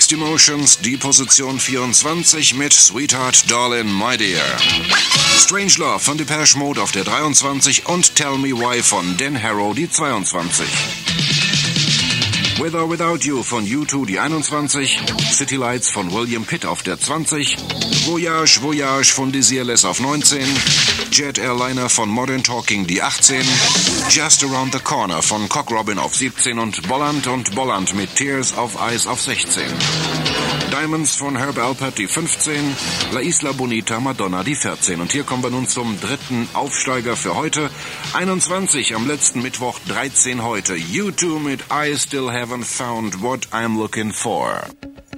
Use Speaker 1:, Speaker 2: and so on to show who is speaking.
Speaker 1: Mixed Emotions, die Position 24 mit Sweetheart Darling My Dear. Strangelove von Depeche Mode auf der 23 und Tell Me Why von Dan Harrow die 22. With or Without You von U2 die 21, City Lights von William Pitt auf der 20, Voyage Voyage von Desireless auf 19, Jet Airliner von Modern Talking die 18, Just Around the Corner von Cock Robin auf 17 und Bolland mit Tears of Ice auf 16. Diamonds von Herb Alpert die 15, La Isla Bonita Madonna die 14. Und hier kommen wir nun zum dritten Aufsteiger für heute. 21 am letzten Mittwoch, 13 heute. U2 mit I Still Haven't Found What I'm Looking For.